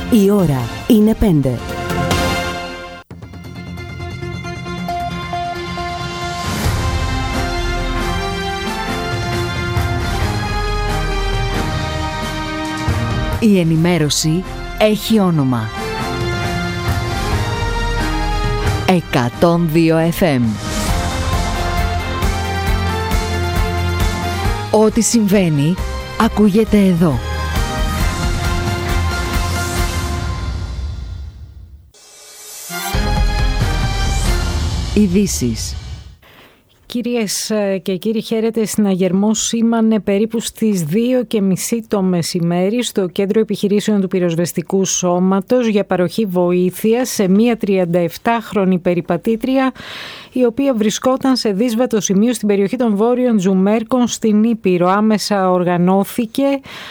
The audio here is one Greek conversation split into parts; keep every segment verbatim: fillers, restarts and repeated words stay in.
Η ώρα είναι πέντε. Η ενημέρωση έχει όνομα. εκατόν δύο εφ εμ. Ό,τι συμβαίνει, ακούγεται εδώ. Ειδήσεις. Κυρίες και κύριοι, χαίρετε. Συναγερμός σήμανε περίπου στις δύο και μισή το μεσημέρι στο Κέντρο Επιχειρήσεων του Πυροσβεστικού Σώματος για παροχή βοήθειας σε μία τριανταεφτάχρονη περιπατήτρια η οποία βρισκόταν σε δύσβατο σημείο στην περιοχή των Βόρειων Τζουμέρκων στην Ήπειρο. Άμεσα οργανώθηκε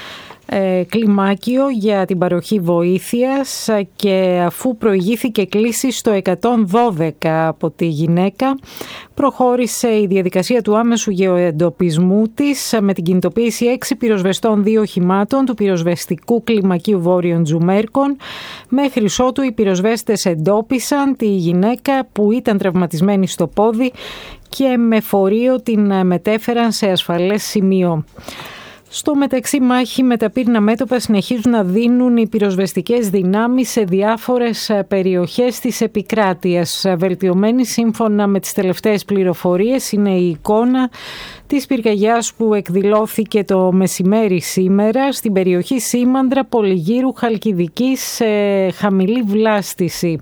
Ε, κλιμάκιο για την παροχή βοήθειας και αφού προηγήθηκε κλήση στο εκατόν δώδεκα από τη γυναίκα, προχώρησε η διαδικασία του άμεσου γεωεντοπισμού της με την κινητοποίηση έξι πυροσβεστών δύο οχημάτων του πυροσβεστικού κλιμακίου Βόρειων Τζουμέρκων. Μέχρι ότου οι πυροσβέστες εντόπισαν τη γυναίκα που ήταν τραυματισμένη στο πόδι και με φορείο την μετέφεραν σε ασφαλές σημείο. Στο μεταξύ, μάχη με τα πύρνα μέτωπα συνεχίζουν να δίνουν οι πυροσβεστικές δυνάμεις σε διάφορες περιοχές της επικράτειας. Βελτιωμένη σύμφωνα με τις τελευταίες πληροφορίες είναι η εικόνα της πυρκαγιάς που εκδηλώθηκε το μεσημέρι σήμερα στην περιοχή Σήμαντρα, Πολυγύρου, Χαλκιδικής σε χαμηλή βλάστηση.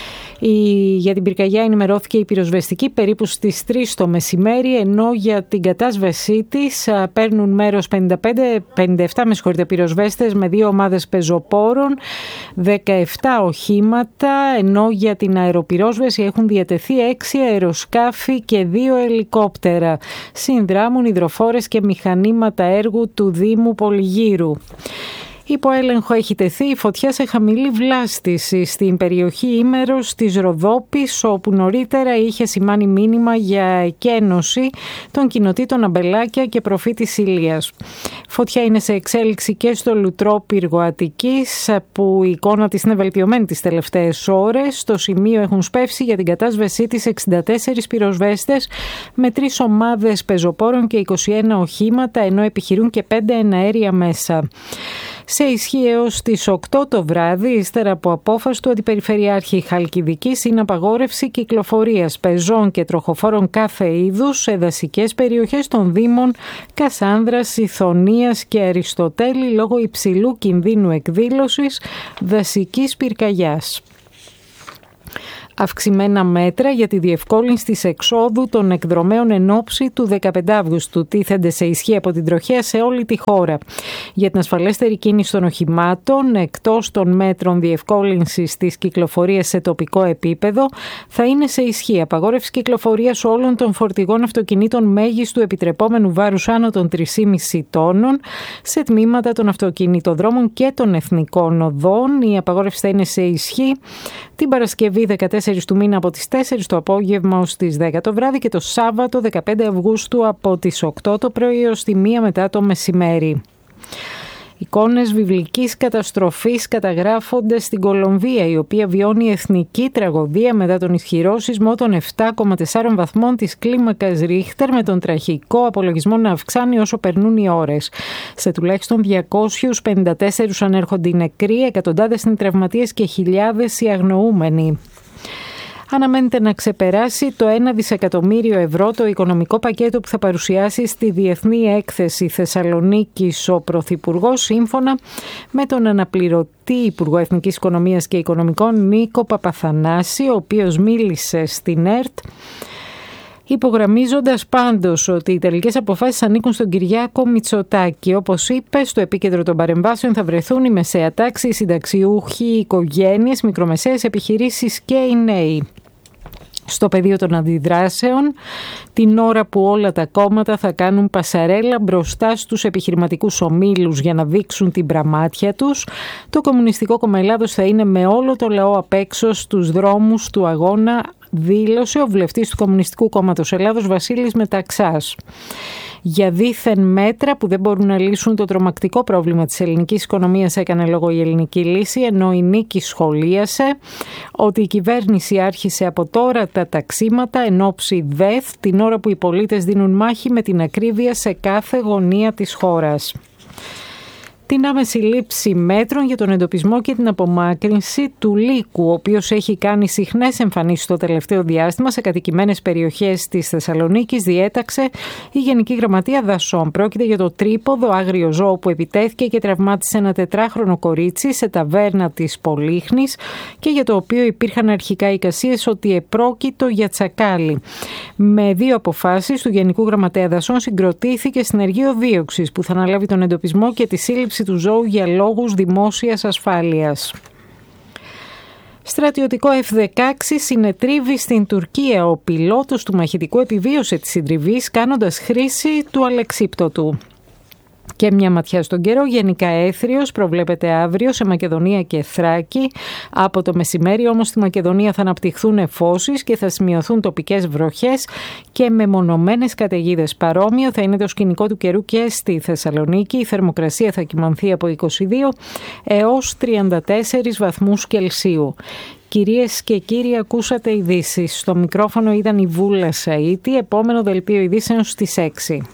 Η, για την πυρκαγιά ενημερώθηκε η πυροσβεστική περίπου στις τρεις το μεσημέρι, ενώ για την κατάσβεσή της παίρνουν μέρος πενήντα πέντε, πενήντα επτά με συγχωρείτε, πυροσβέστες με δύο ομάδες πεζοπόρων, δεκαεπτά οχήματα, ενώ για την αεροπυρόσβεση έχουν διατεθεί έξι αεροσκάφη και δύο ελικόπτερα. Συνδράμουν υδροφόρες και μηχανήματα έργου του Δήμου Πολυγύρου. Υπό έλεγχο έχει τεθεί η φωτιά σε χαμηλή βλάστηση στην περιοχή Ήμερος της Ροδόπης, όπου νωρίτερα είχε σημάνει μήνυμα για εκένωση των κοινοτήτων Αμπελάκια και Προφήτης Ηλίας. Φωτιά είναι σε εξέλιξη και στο Λουτρό Πύργο Αττικής, που η εικόνα της είναι βελτιωμένη τις τελευταίες ώρες. Στο σημείο έχουν σπεύσει για την κατάσβεσή της εξήντα τέσσερις πυροσβέστες με τρεις ομάδες πεζοπόρων και είκοσι ένα οχήματα, ενώ επιχειρούν και πέντε εναέρια μέσα. Σε ισχύ έως τις οκτώ το βράδυ, ύστερα από απόφαση του Αντιπεριφερειάρχη Χαλκιδικής, είναι απαγόρευση κυκλοφορίας πεζών και τροχοφόρων κάθε είδους σε δασικές περιοχές των Δήμων Κασάνδρας, Ιθωνίας και Αριστοτέλη λόγω υψηλού κινδύνου εκδήλωσης δασικής πυρκαγιάς. Αυξημένα μέτρα για τη διευκόλυνση της εξόδου των εκδρομέων εν ώψη του δεκαπέντε Αυγούστου τίθενται σε ισχύ από την τροχέα σε όλη τη χώρα. Για την ασφαλέστερη κίνηση των οχημάτων, εκτός των μέτρων διευκόλυνσης της κυκλοφορίας σε τοπικό επίπεδο, θα είναι σε ισχύ απαγόρευση κυκλοφορίας όλων των φορτηγών αυτοκινήτων μέγιστου επιτρεπόμενου βάρους άνω των τρεις κόμμα πέντε τόνων σε τμήματα των αυτοκινητοδρόμων και των εθνικών οδών. Η απαγόρευση θα είναι σε ισχύ την Παρασκευή δεκατέσσερις του μήνα από τις τέσσερις το απόγευμα ως τις δέκα το βράδυ και το Σάββατο δεκαπέντε Αυγούστου από τις οκτώ το πρωί ως τη μία μετά το μεσημέρι. Εικόνες βιβλικής καταστροφής καταγράφονται στην Κολομβία, η οποία βιώνει εθνική τραγωδία μετά τον ισχυρό σεισμό των επτά κόμμα τέσσερα βαθμών της κλίμακας Ρίχτερ, με τον τραγικό απολογισμό να αυξάνει όσο περνούν οι ώρες. Σε τουλάχιστον διακόσιους πενήντα τέσσερις ανέρχονται οι νεκροί, εκατοντάδες είναι τραυματίες και χιλιάδες οι αγνοούμενοι. Αναμένεται να ξεπεράσει το ένα δισεκατομμύριο ευρώ το οικονομικό πακέτο που θα παρουσιάσει στη Διεθνή Έκθεση Θεσσαλονίκης ο Πρωθυπουργός, σύμφωνα με τον αναπληρωτή Υπουργό Εθνικής Οικονομίας και Οικονομικών Νίκο Παπαθανάση, ο οποίος μίλησε στην ΕΡΤ, υπογραμμίζοντας πάντως ότι οι τελικές αποφάσεις ανήκουν στον Κυριάκο Μητσοτάκη. Όπως είπε, στο επίκεντρο των παρεμβάσεων θα βρεθούν η μεσαία τάξη, οι συνταξιούχοι, οι οικογένειες, μικρομεσαίες επιχειρήσεις και οι νέοι. Στο πεδίο των αντιδράσεων, την ώρα που όλα τα κόμματα θα κάνουν πασαρέλα μπροστά στους επιχειρηματικούς ομίλους για να δείξουν την πραμάτια τους, το Κομμουνιστικό Κόμμα Ελλάδος θα είναι με όλο το λαό απ' έξω στους δρόμους του αγώνα, δήλωσε ο βουλευτής του Κομμουνιστικού Κόμματος Ελλάδος Βασίλης Μεταξάς. Για δήθεν μέτρα που δεν μπορούν να λύσουν το τρομακτικό πρόβλημα της ελληνικής οικονομίας έκανε λόγο η Ελληνική Λύση, ενώ η Νίκη σχολίασε ότι η κυβέρνηση άρχισε από τώρα τα ταξίματα εν ώψη ΔΕΘ, την ώρα που οι πολίτες δίνουν μάχη με την ακρίβεια σε κάθε γωνία της χώρας. Την άμεση λήψη μέτρων για τον εντοπισμό και την απομάκρυνση του λύκου, ο οποίος έχει κάνει συχνές εμφανίσεις το τελευταίο διάστημα σε κατοικημένες περιοχές της Θεσσαλονίκης, διέταξε η Γενική Γραμματεία Δασών. Πρόκειται για το τρίποδο άγριο ζώο που επιτέθηκε και τραυμάτισε ένα τετράχρονο κορίτσι σε ταβέρνα της Πολύχνης και για το οποίο υπήρχαν αρχικά εικασίες ότι επρόκειτο για τσακάλι. Με δύο αποφάσεις του Γενικού Γραμματέα Δασών συγκροτήθηκε συνεργείο δίωξης που θα αναλάβει τον εντοπισμό και τη σύλληψη του ζώου για λόγους δημόσιας ασφάλειας. Στρατιωτικό εφ δεκαέξι συνετρίβει στην Τουρκία. Ο πιλότος του μαχητικού επιβίωσε τη συντριβή κάνοντας χρήση του αλεξίπτωτου. Και μια ματιά στον καιρό, γενικά έθριος προβλέπεται αύριο σε Μακεδονία και Θράκη. Από το μεσημέρι όμως στη Μακεδονία θα αναπτυχθούν εφώσεις και θα σημειωθούν τοπικές βροχές και μεμονωμένες καταιγίδες. Παρόμοιο θα είναι το σκηνικό του καιρού και στη Θεσσαλονίκη. Η θερμοκρασία θα κυμανθεί από είκοσι δύο έως τριάντα τέσσερις βαθμούς Κελσίου. Κυρίες και κύριοι, ακούσατε ειδήσεις. Στο μικρόφωνο ήταν η Βούλα Σαΐτη. Επόμενο δελτίο ειδήσεων στις έξι.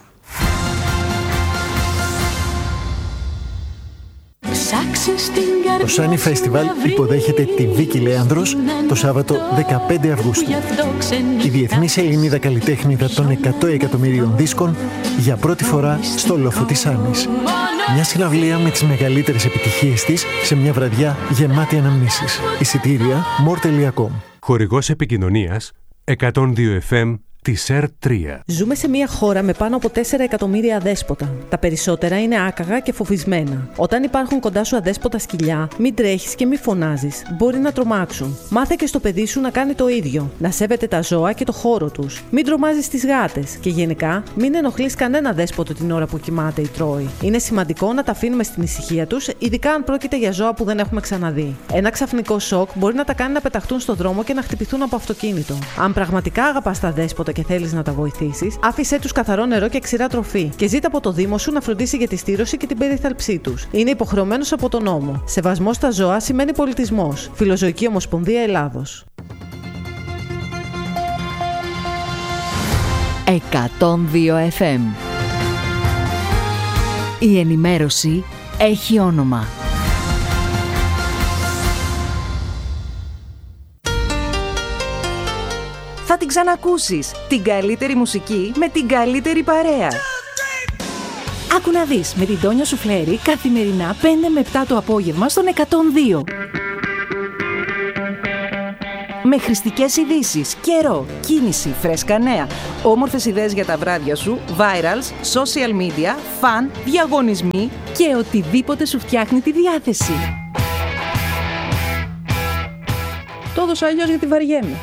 Το Σάνι Φεστιβάλ υποδέχεται τη Βίκη Λέανδρος το Σάββατο δεκαπέντε Αυγούστου. Η διεθνής Ελληνίδα καλλιτέχνηδα των εκατό εκατομμυρίων δίσκων για πρώτη φορά στο λόφο της Σάνης. Μια συναυλία με τις μεγαλύτερες επιτυχίες της σε μια βραδιά γεμάτη αναμνήσεις. Εισιτήρια μορ τελεία κομ. Χορηγός επικοινωνίας εκατόν δύο εφ εμ της ερ τρία. Ζούμε σε μια χώρα με πάνω από τέσσερα εκατομμύρια αδέσποτα. Τα περισσότερα είναι άκαγα και φοβισμένα. Όταν υπάρχουν κοντά σου αδέσποτα σκυλιά, μην τρέχεις και μην φωνάζεις. Μπορεί να τρομάξουν. Μάθε και στο παιδί σου να κάνει το ίδιο. Να σέβεται τα ζώα και το χώρο τους. Μην τρομάζεις τις γάτες. Και γενικά, μην ενοχλείς κανένα δέσποτο την ώρα που κοιμάται ή τρώει. Είναι σημαντικό να τα αφήνουμε στην ησυχία τους, ειδικά αν πρόκειται για ζώα που δεν έχουμε ξαναδεί. Ένα ξαφνικό σοκ μπορεί να τα κάνει να πεταχτούν στον δρόμο και να χτυπηθούν από αυτοκίνητο. Αν πραγματικά αγαπάς τα δέσποτα και θέλεις να τα βοηθήσεις, άφησέ τους καθαρό νερό και ξηρά τροφή και ζήτα από το Δήμο σου να φροντίσει για τη στήρωση και την περιθάλψή τους. Είναι υποχρεωμένος από τον νόμο. Σεβασμός στα ζώα σημαίνει πολιτισμός. Φιλοζωική Ομοσπονδία Ελλάδος. εκατόν δύο εφ εμ. Η ενημέρωση έχει όνομα. Θα την ξανακούσεις. Την καλύτερη μουσική με την καλύτερη παρέα. Άκου να δεις με την Τόνια Σουφλέρη καθημερινά πέντε με επτά το απόγευμα στον εκατόν δύο. Με χρηστικές ειδήσεις, καιρό, κίνηση, φρέσκα νέα, όμορφες ιδέες για τα βράδια σου, virals, social media, φαν, διαγωνισμοί και οτιδήποτε σου φτιάχνει τη διάθεση. Το έδωσα αλλιώς γιατί βαριέμαι.